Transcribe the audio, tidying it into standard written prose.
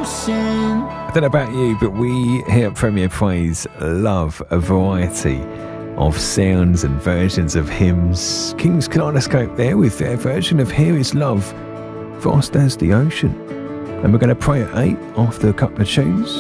I don't know about you, but we here at Premier Praise love a variety of sounds and versions of hymns. King's Kaleidoscope there with their version of Here Is Love, Vast as the Ocean. And we're going to pray at 8 after a couple of tunes.